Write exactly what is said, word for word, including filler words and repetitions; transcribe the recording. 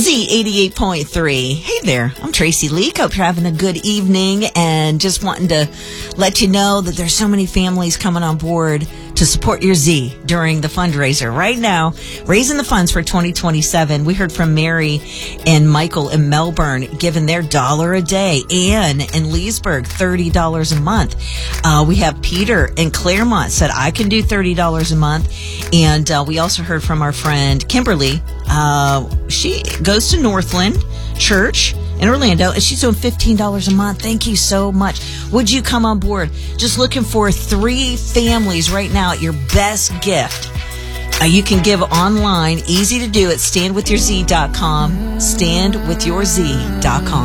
Z eighty-eight point three. Hey there, I'm Tracy Leak. Hope you're having a good evening and just wanting to let you know that there's so many families coming on board to support your Z during the fundraiser. Right now, raising the funds for twenty twenty-seven. We heard from Mary and Michael in Melbourne giving their dollar a day. Ann in Leesburg, thirty dollars a month. Uh, we have Peter in Claremont said, I can do thirty dollars a month. And uh, we also heard from our friend Kimberly. Uh, she goes to Northland Church in Orlando, and she's doing fifteen dollars a month. Thank you so much. Would you come on board? Just looking for three families right now at your best gift. Uh, you can give online, easy to do at stand with your z dot com, stand with your z dot com.